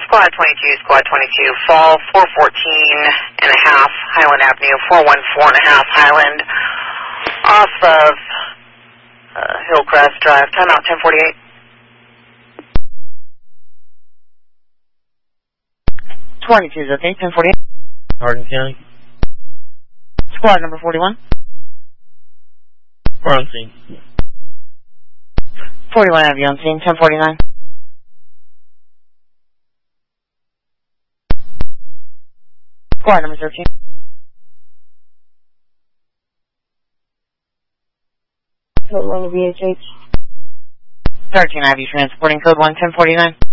Squad 22, Squad 22, fall 414 and a half, Highland Avenue, 414 and a half, Highland, off of Hillcrest Drive, timeout 1048. Is okay, 1048. Hardin County. Squad number 41. We're on scene. 41 have you on scene, 1049. Squad number 13. Code 1 VHH. 13 have you transporting code 1, 1049.